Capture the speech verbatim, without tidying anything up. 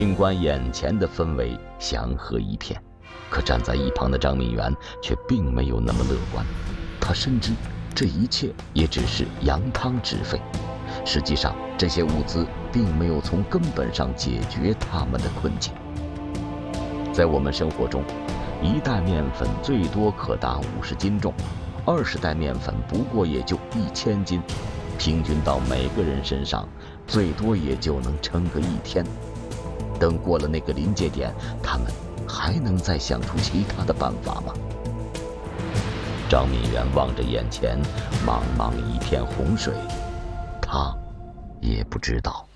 尽管眼前的氛围祥和一片，可站在一旁的张敏元却并没有那么乐观。他深知这一切也只是扬汤止沸，实际上这些物资并没有从根本上解决他们的困境。在我们生活中，一袋面粉最多可达五十斤重，二十袋面粉不过也就一千斤，平均到每个人身上，最多也就能撑个一天。等过了那个临界点，他们还能再想出其他的办法吗？张敏元望着眼前茫茫一片洪水，他也不知道。